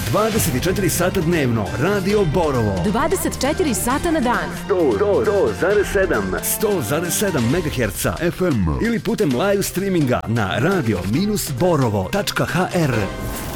24 sata dnevno, Radio Borovo. 24 sata na dan. 100,7 MHz FM ili putem live streaminga na radio-borovo.hr.